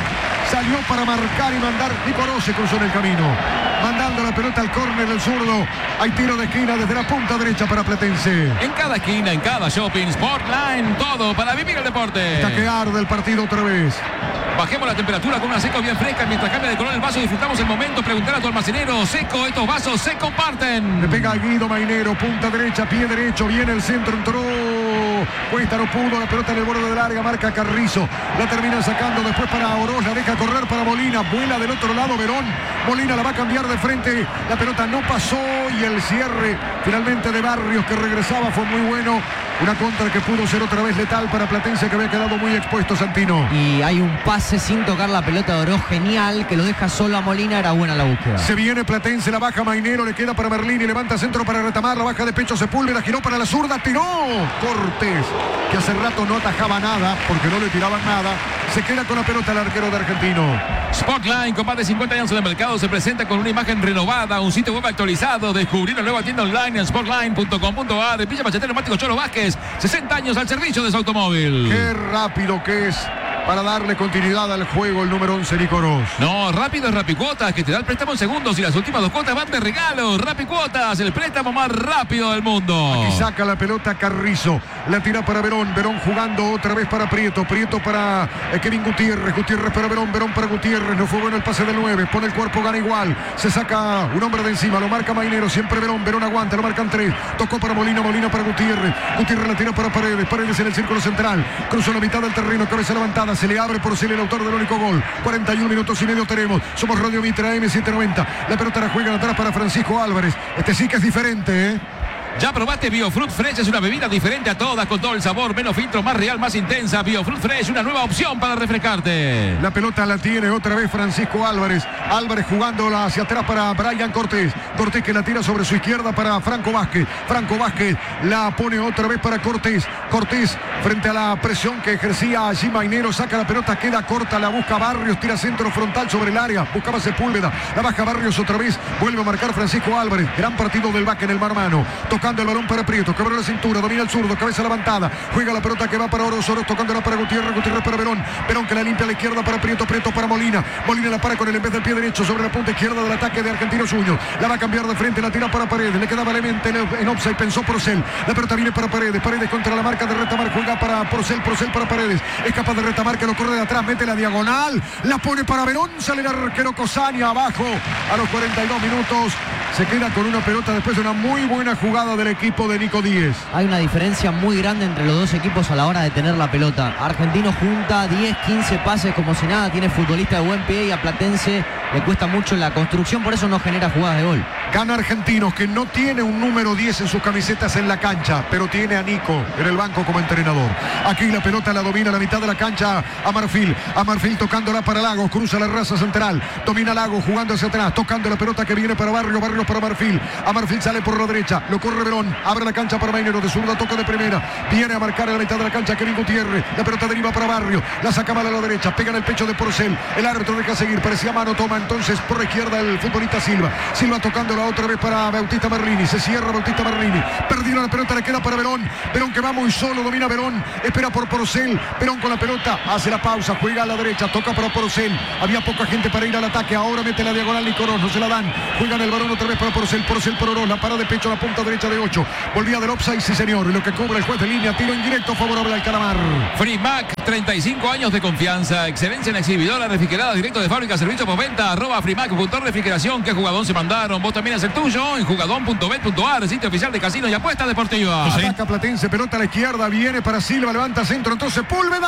[SPEAKER 1] Salió para marcar y mandar. Nico Rossi cruzó en el camino. Mandando la pelota al córner del zurdo. Hay tiro de esquina desde la punta derecha para Platense.
[SPEAKER 4] En cada esquina, en cada shopping, Sportline, todo para vivir el deporte.
[SPEAKER 1] Está que arde el partido otra vez.
[SPEAKER 4] Bajemos la temperatura con una Seco bien fresca. Mientras cambia de color el vaso, disfrutamos el momento. Preguntar a tu almacenero. Seco, estos vasos se comparten.
[SPEAKER 1] Le pega a Guido Mainero, punta derecha, pie derecho. Viene el centro, entró. Cuesta, no pudo. La pelota en el borde del área, marca Carrizo. La termina sacando después para Oroz. La deja correr para Molina. Vuela del otro lado Verón. Molina la va a cambiar de frente. La pelota no pasó y el cierre finalmente de Barrios, que regresaba, fue muy bueno. Una contra que pudo ser otra vez letal para Platense, que había quedado muy expuesto, Santino.
[SPEAKER 2] Y hay un pase sin tocar la pelota de Oroz genial, que lo deja solo a Molina. Era buena la búsqueda.
[SPEAKER 1] Se viene Platense, la baja Mainero, le queda para Merlini, levanta centro para retamar, la baja de pecho Sepúlveda, giró para la zurda, tiró Cortés, que hace rato no atajaba nada porque no le tiraban nada. Se queda con la pelota el arquero de Argentino.
[SPEAKER 4] Sportline, con más de cincuenta años en el mercado, se presenta con una imagen renovada, un sitio web actualizado. Descubrir la nueva tienda online en sportline punto com punto a r. Villa Machetero Neumático Cholo Vázquez, sesenta años al servicio de su automóvil.
[SPEAKER 1] Qué rápido que es para darle continuidad al juego el número once, Nico Oroz.
[SPEAKER 4] No, rápido es Rapicuotas, que te da el préstamo en segundos y las últimas dos cuotas van de regalo. Rapicuotas, el préstamo más rápido del mundo.
[SPEAKER 1] Aquí saca la pelota Carrizo, la tira para Verón, Verón jugando otra vez para Prieto, Prieto para eh, Kevin Gutiérrez, Gutiérrez para Verón, Verón para Gutiérrez, no fue bueno el pase del nueve, pone el cuerpo, gana igual, se saca un hombre de encima, lo marca Mainero, siempre Verón, Verón aguanta, lo marcan tres, tocó para Molina, Molina para Gutiérrez, Gutiérrez la tira para Paredes, Paredes en el círculo central, cruzó la mitad del terreno, cabeza levantada, se le abre por ser el autor del único gol. cuarenta y un minutos y medio tenemos. Somos Radio Mitra M setecientos noventa. La pelota la juega atrás para Francisco Álvarez. Este sí que es diferente, ¿eh?
[SPEAKER 4] ¿Ya probaste Biofruit Fresh? Es una bebida diferente a todas, con todo el sabor, menos filtro, más real, más intensa. Biofruit Fresh, una nueva opción para refrescarte.
[SPEAKER 1] La pelota la tiene otra vez Francisco Álvarez. Álvarez jugándola hacia atrás para Brian Cortés. Cortés que la tira sobre su izquierda para Franco Vázquez. Franco Vázquez la pone otra vez para Cortés. Cortés frente a la presión que ejercía allí Mainero. Saca la pelota, queda corta, la busca Barrios. Tira centro frontal sobre el área. Buscaba Sepúlveda. La baja Barrios otra vez. Vuelve a marcar Francisco Álvarez. Gran partido del Vaca en el marmano. Tocando el balón para Prieto, que abre la cintura, domina el zurdo, cabeza levantada, juega la pelota que va para Oroz, Oroz tocándola para Gutiérrez, Gutiérrez para Verón, Verón que la limpia a la izquierda para Prieto, Prieto para Molina, Molina la para con el en vez del pie derecho sobre la punta izquierda del ataque de Argentino Juniors, la va a cambiar de frente, la tira para Paredes, le quedaba levemente en offside, pensó Porcel, la pelota viene para Paredes, Paredes contra la marca de retamar, juega para Porcel, Porcel para Paredes, es capaz de retamar, que lo corre de atrás, mete la diagonal, la pone para Verón, sale el arquero Cosani abajo a los cuarenta y dos minutos. Se queda con una pelota después de una muy buena jugada del equipo de Nico Díez.
[SPEAKER 2] Hay una diferencia muy grande entre los dos equipos a la hora de tener la pelota. Argentino junta diez, quince pases como si nada, tiene futbolista de buen pie, y a Platense le cuesta mucho la construcción, por eso no genera jugadas de gol.
[SPEAKER 1] Gana Argentinos, que no tiene un número diez en sus camisetas en la cancha, pero tiene a Nico en el banco como entrenador. Aquí la pelota la domina a la mitad de la cancha a Marfil. A Marfil tocándola para Lagos, cruza la raza central, domina Lagos jugando hacia atrás, tocando la pelota que viene para Barrio, Barrio para Marfil. A Marfil sale por la derecha, lo corre Verón, abre la cancha para Mainero, de zurda toca de primera, viene a marcar a la mitad de la cancha Kevin Gutiérrez, la pelota deriva para Barrio, la saca mal a la derecha, pega en el pecho de Porcel, el árbitro deja seguir, parecía mano, toma entonces por la izquierda el futbolista Silva, Silva tocándola otra vez para Bautista Merlini, se cierra Bautista Merlini, perdido la pelota, le queda para Verón, Verón que va muy solo, domina Verón, espera por Porcel, Verón con la pelota, hace la pausa, juega a la derecha, toca para Porcel, había poca gente para ir al ataque, ahora mete la diagonal Nico Oroz, no se la dan, juegan el balón otra vez para Porcel, Porcel por Oroz, la para de pecho a la punta derecha de ocho, volvía del offside, sí señor, y lo que cobra el juez de línea, tiro indirecto favorable al Calamar.
[SPEAKER 4] Freemac, treinta y cinco años de confianza, excelencia en exhibidora, refrigerada directo de fábrica, servicio postventa, arroba Freemac, punto refrigeración, qué jugadón se mandaron, vos también es el tuyo, en jugadón punto bet punto a r, sitio oficial de casino y apuestas deportivas.
[SPEAKER 1] Sí. Ataca Platense, pelota a la izquierda, viene para Silva, levanta centro, entonces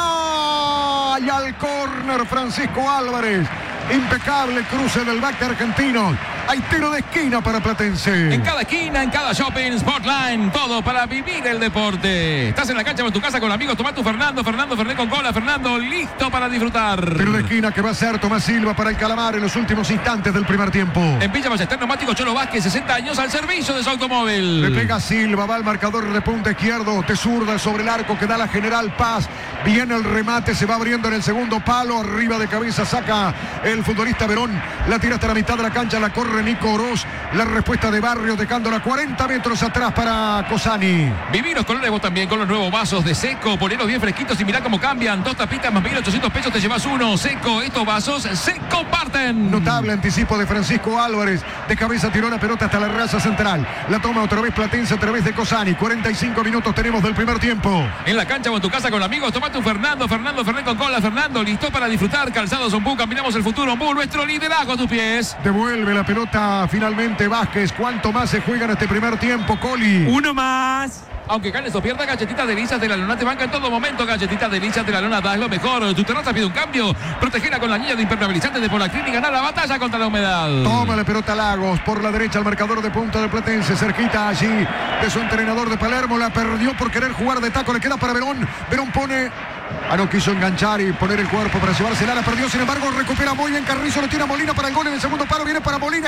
[SPEAKER 1] Púlveda, y al córner Francisco Álvarez. Impecable cruce del back argentino. Hay tiro de esquina para Platense.
[SPEAKER 4] En cada esquina, en cada shopping, Sportline, todo para vivir el deporte. Estás en la cancha o en tu casa con amigos, tomá tu Fernando, Fernando Fernet con cola, Fernando listo para disfrutar.
[SPEAKER 1] Tiro de esquina que va a ser Tomás Silva para el Calamar en los últimos instantes del primer tiempo.
[SPEAKER 4] En Villa Ballester Neumático Cholo Vázquez, sesenta años al servicio de su automóvil.
[SPEAKER 1] Le pega Silva, va al marcador de punta izquierdo, te zurda sobre el arco que da la General Paz. Viene el remate, se va abriendo en el segundo palo, arriba de cabeza saca el futbolista Verón, la tira hasta la mitad de la cancha, la corre corre Nico Oroz. La respuesta de Barrio dejándola cuarenta metros atrás para Cosani.
[SPEAKER 4] Viví los colores vos también con los nuevos vasos de Seco. Poneros bien fresquitos y mirá cómo cambian. Dos tapitas más mil ochocientos pesos, te llevas uno. Seco, estos vasos se comparten.
[SPEAKER 1] Notable anticipo de Francisco Álvarez. De cabeza tiró la pelota hasta la raza central. La toma otra vez Platense a través de Cosani. cuarenta y cinco minutos tenemos del primer tiempo.
[SPEAKER 4] En la cancha o en tu casa con amigos, tomate un Fernando. Fernando Fernet con cola. Fernando, listo para disfrutar. Calzados Ombú, caminamos el futuro. Ombú, nuestro liderazgo a tus pies.
[SPEAKER 1] Devuelve la pelota finalmente Vázquez. ¿Cuánto más se juega en este primer tiempo, Coli?
[SPEAKER 5] Uno más.
[SPEAKER 4] Aunque ganes o pierdas, galletitas delicias de la lona te banca en todo momento. Galletitas delicias de la lona da lo mejor. Tu terraza pide un cambio. Protegela con la anilla de impermeabilizante de Polaclin y ganar la batalla contra la humedad.
[SPEAKER 1] Toma la pelota Lagos. Por la derecha el marcador de punta del Platense. Cerquita allí de su entrenador de Palermo. La perdió por querer jugar de taco. Le queda para Verón. Verón pone... Ah, no quiso enganchar y poner el cuerpo para llevársela. La perdió, sin embargo, recupera muy bien Carrizo. Lo tira Molina para el gol en el segundo palo. Viene para Molina.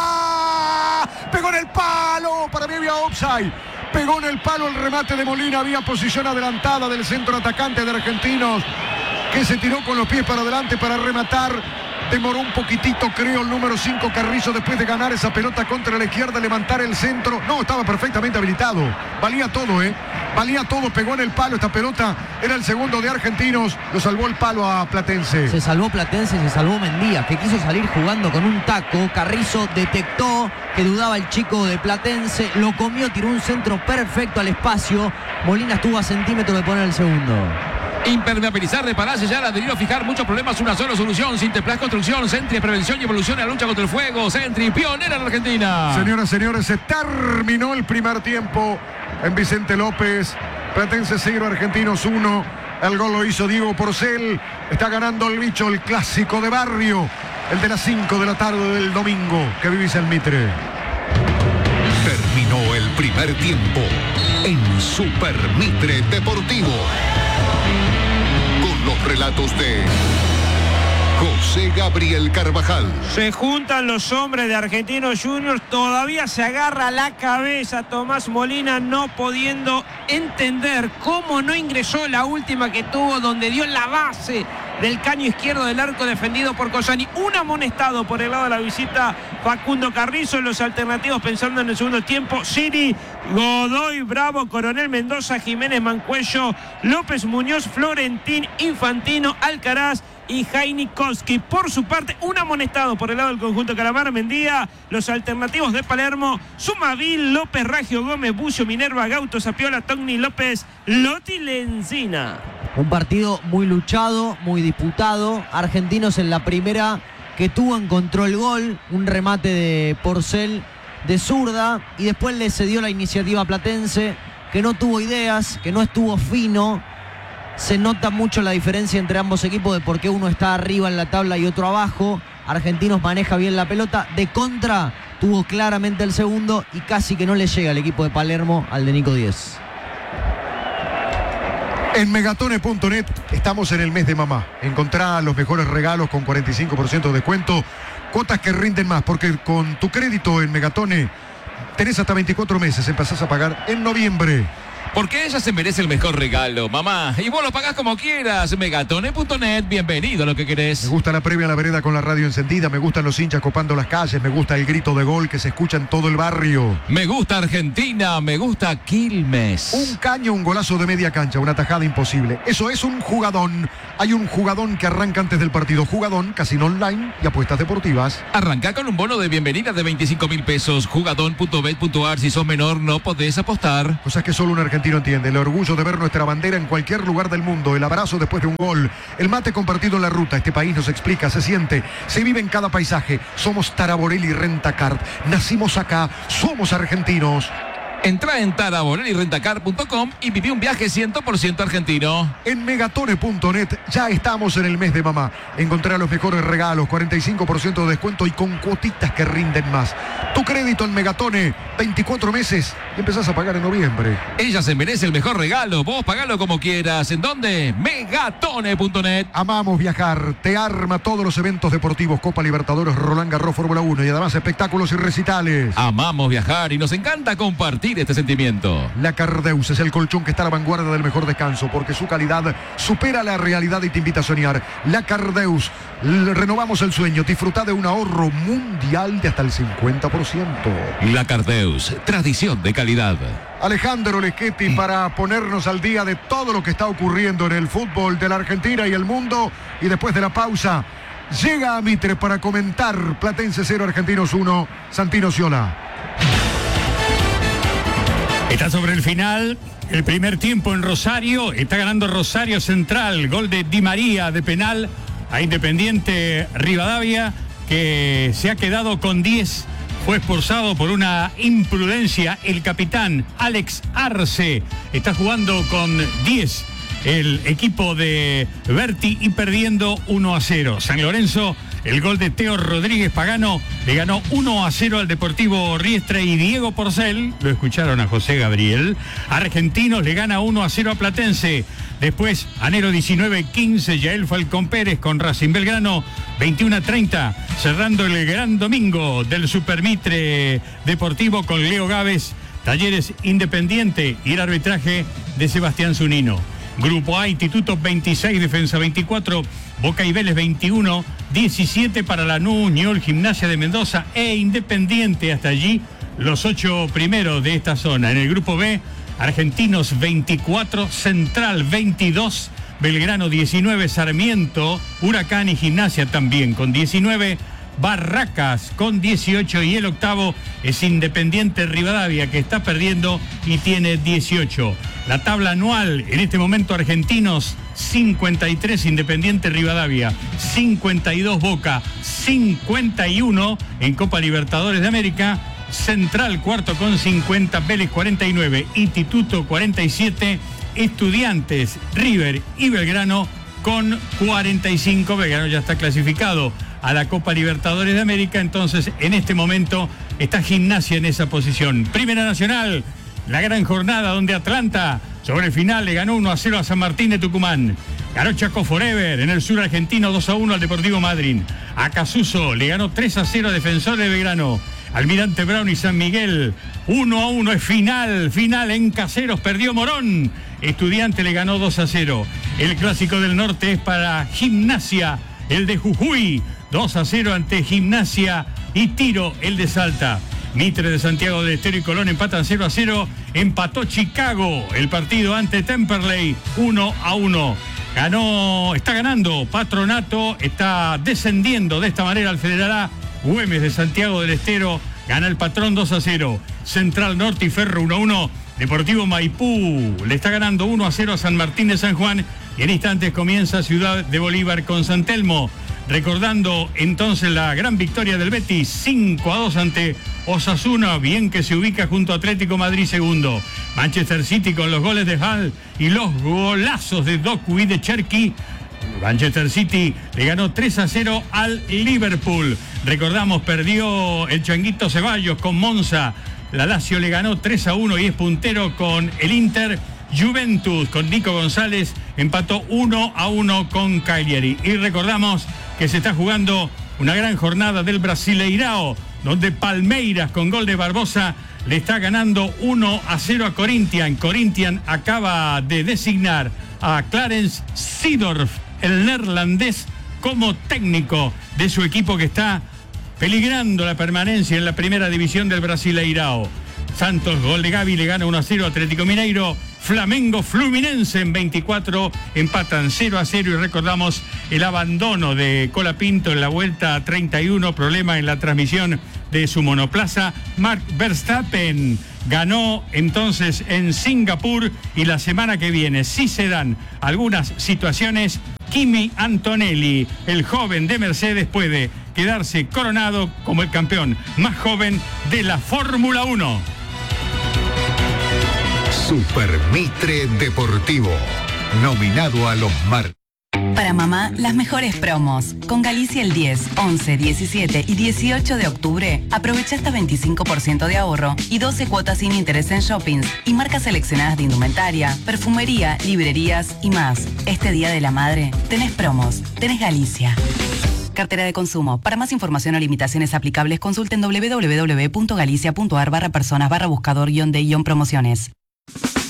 [SPEAKER 1] ¡Está! Pegó en el palo. Para mí había offside. Pegó en el palo el remate de Molina. Había posición adelantada del centro atacante de Argentinos, que se tiró con los pies para adelante para rematar. Demoró un poquitito, creo, el número cinco Carrizo, después de ganar esa pelota contra la izquierda, levantar el centro. No, estaba perfectamente habilitado. Valía todo, ¿eh? Valía todo. Pegó en el palo esta pelota. Era el segundo de Argentinos. Lo salvó el palo a Platense.
[SPEAKER 2] Se salvó Platense, se salvó Mendía, que quiso salir jugando con un taco. Carrizo detectó que dudaba el chico de Platense. Lo comió, tiró un centro perfecto al espacio. Molina estuvo a centímetros de poner el segundo.
[SPEAKER 4] Impermeabilizar, reparar, sellar, adherir o fijar muchos problemas, una sola solución. Sinteplas Construcción, Sentry, prevención y evolución en la lucha contra el fuego. Sentry, pionera en Argentina.
[SPEAKER 1] Señoras, señores, se terminó el primer tiempo en Vicente López. Platense cero, Argentinos uno. El gol lo hizo Diego Porcel. Está ganando el bicho, el clásico de barrio. El de las cinco de la tarde del domingo que vivís en Mitre.
[SPEAKER 6] Terminó el primer tiempo en Super Mitre Deportivo. Con los relatos de José Gabriel Carvajal.
[SPEAKER 5] Se juntan los hombres de Argentinos Juniors. Todavía se agarra la cabeza Tomás Molina, no pudiendo entender cómo no ingresó la última que tuvo, donde dio la base del caño izquierdo del arco defendido por Cosani. Un amonestado por el lado de la visita Facundo Carrizo. Los alternativos pensando en el segundo tiempo: Siri, Godoy, Bravo, Coronel Mendoza, Jiménez Mancuello, López Muñoz, Florentín, Infantino, Alcaraz y Jainikowski. Por su parte, un amonestado por el lado del conjunto Calamar, Mendía. Los alternativos de Palermo: Sumavil, López, Raggio, Gómez, Bucio, Minerva, Gauto, Sapiola, Togni, López, Lotti, Lencina.
[SPEAKER 2] Un partido muy luchado, muy disputado. Argentinos en la primera, que tuvo, encontró el gol, un remate de Porcel de zurda, y después le cedió la iniciativa a Platense, que no tuvo ideas, que no estuvo fino. Se nota mucho la diferencia entre ambos equipos de por qué uno está arriba en la tabla y otro abajo. Argentinos maneja bien la pelota. De contra tuvo claramente el segundo y casi que no le llega al equipo de Palermo, al de Nico Díez.
[SPEAKER 1] En megatone punto net estamos en el mes de mamá. Encontrá los mejores regalos con cuarenta y cinco por ciento de descuento. Cuotas que rinden más, porque con tu crédito en Megatone tenés hasta veinticuatro meses. Empezás a pagar en noviembre.
[SPEAKER 4] Porque ella se merece el mejor regalo, mamá. Y vos lo pagás como quieras. Megatone punto net, bienvenido a lo que querés.
[SPEAKER 1] Me gusta la previa en la vereda con la radio encendida. Me gustan los hinchas copando las calles. Me gusta el grito de gol que se escucha en todo el barrio.
[SPEAKER 4] Me gusta Argentina, me gusta Quilmes.
[SPEAKER 1] Un caño, un golazo de media cancha, una tajada imposible. Eso es un jugadón. Hay un jugadón que arranca antes del partido. Jugadón, casino online y apuestas deportivas.
[SPEAKER 4] Arranca con un bono de bienvenida de veinticinco mil pesos. Jugadón punto bet punto ar. Si sos menor no podés apostar.
[SPEAKER 1] Cosas que solo un argentino entiende. El orgullo de ver nuestra bandera en cualquier lugar del mundo. El abrazo después de un gol. El mate compartido en la ruta. Este país nos explica, se siente, se vive en cada paisaje. Somos Taraborelli Rentacard. Nacimos acá. Somos argentinos.
[SPEAKER 4] Entra en taraborelli rentacar punto com y viví un viaje cien por ciento argentino.
[SPEAKER 1] En megatone punto net ya estamos en el mes de mamá. Encontrá los mejores regalos, cuarenta y cinco por ciento de descuento y con cuotitas que rinden más. Tu crédito en Megatone, veinticuatro meses y empezás a pagar en noviembre.
[SPEAKER 4] Ella se merece el mejor regalo. Vos pagalo como quieras. ¿En dónde? megatone punto net.
[SPEAKER 1] Amamos viajar. Te arma todos los eventos deportivos. Copa Libertadores, Roland Garros, Fórmula uno y además espectáculos y recitales.
[SPEAKER 4] Amamos viajar y nos encanta compartir sentir este sentimiento.
[SPEAKER 1] La Cardeus es el colchón que está a la vanguardia del mejor descanso porque su calidad supera la realidad y te invita a soñar. La Cardeus, renovamos el sueño, disfruta de un ahorro mundial de hasta el cincuenta por ciento.
[SPEAKER 4] La Cardeus, tradición de calidad.
[SPEAKER 1] Alejandro Leschetti para ponernos al día de todo lo que está ocurriendo en el fútbol de la Argentina y el mundo. Y después de la pausa, llega a Mitre para comentar Platense cero, Argentinos uno, Santino Ciola.
[SPEAKER 3] Está sobre el final, el primer tiempo en Rosario, está ganando Rosario Central, gol de Di María de penal a Independiente Rivadavia, que se ha quedado con diez, fue expulsado por una imprudencia el capitán Alex Arce, está jugando con diez el equipo de Berti y perdiendo uno a cero. San Lorenzo, el gol de Teo Rodríguez Pagano, le ganó uno a cero al Deportivo Riestra y Diego Porcel, lo escucharon a José Gabriel. Argentinos le gana uno a cero a Platense. Después, Anero diecinueve quince, Yael Falcón Pérez con Racing Belgrano, veintiuno a treinta, cerrando el gran domingo del Supermitre Deportivo con Leo Gávez, Talleres Independiente y el arbitraje de Sebastián Zunino. Grupo A, Instituto veintiséis, Defensa veinticuatro, Boca y Vélez veintiuno, diecisiete para Lanús, Ñol, Gimnasia de Mendoza e Independiente. Hasta allí los ocho primeros de esta zona. En el Grupo B, Argentinos veinticuatro, Central veintidós, Belgrano diecinueve, Sarmiento, Huracán y Gimnasia también con diecinueve, Barracas con dieciocho y el octavo es Independiente Rivadavia, que está perdiendo y tiene dieciocho. La tabla anual, en este momento Argentinos cincuenta y tres, Independiente Rivadavia cincuenta y dos, Boca cincuenta y uno en Copa Libertadores de América, Central cuarto con cincuenta, Vélez cuarenta y nueve, Instituto cuarenta y siete, Estudiantes, River y Belgrano con cuarenta y cinco. Belgrano ya está clasificado a la Copa Libertadores de América, entonces en este momento está Gimnasia en esa posición. Primera Nacional, la gran jornada donde Atlanta sobre el final le ganó uno a cero a San Martín de Tucumán. Ganó Chaco Forever en el sur argentino dos a uno al Deportivo Madryn. Acasuso le ganó tres a cero a Defensor de Belgrano. Almirante Brown y San Miguel uno a uno, es final, final en Caseros, perdió Morón. Estudiante le ganó dos a cero. El Clásico del Norte es para Gimnasia, el de Jujuy, dos a cero ante Gimnasia y Tiro, el de Salta. Mitre de Santiago del Estero y Colón empatan cero a cero. Empató Chicago el partido ante Temperley uno a uno. Ganó, está ganando Patronato, está descendiendo de esta manera al Federal A. Güemes de Santiago del Estero gana el Patrón dos a cero. Central Norte y Ferro uno a uno. Deportivo Maipú le está ganando uno a cero a San Martín de San Juan. Y en instantes comienza Ciudad de Bolívar con San Telmo. Recordando entonces la gran victoria del Betis, cinco a dos ante Osasuna, bien que se ubica junto a Atlético Madrid segundo. Manchester City con los goles de Hall y los golazos de Doku y de Cherki. Manchester City le ganó tres a cero al Liverpool. Recordamos, perdió el Changuito Ceballos con Monza. La Lazio le ganó tres a uno y es puntero con el Inter. Juventus con Nico González empató uno a uno con Cagliari. Y recordamos que se está jugando una gran jornada del Brasileirao, donde Palmeiras con gol de Barbosa le está ganando uno a cero a Corinthians. Corinthians acaba de designar a Clarence Seedorf, el neerlandés, como técnico de su equipo que está peligrando la permanencia en la primera división del Brasileirao. Santos, gol de Gavi, le gana uno a cero a Atlético Mineiro. Flamengo Fluminense en veinticuatro empatan cero a cero y recordamos el abandono de Colapinto en la vuelta treinta y uno, problema en la transmisión de su monoplaza. Max Verstappen ganó entonces en Singapur y la semana que viene, si se dan algunas situaciones, Kimi Antonelli, el joven de Mercedes, puede quedarse coronado como el campeón más joven de la Fórmula uno.
[SPEAKER 6] Supermitre Deportivo, nominado a los mar.
[SPEAKER 7] Para mamá, las mejores promos. Con Galicia el diez, once, diecisiete y dieciocho de octubre, aprovecha hasta veinticinco por ciento de ahorro y doce cuotas sin interés en shoppings y marcas seleccionadas de indumentaria, perfumería, librerías y más. Este Día de la Madre, tenés promos, tenés Galicia. Cartera de consumo. Para más información o limitaciones aplicables, consulten doble u doble u doble u punto galicia punto ar barra personas barra buscador guión de guión promociones.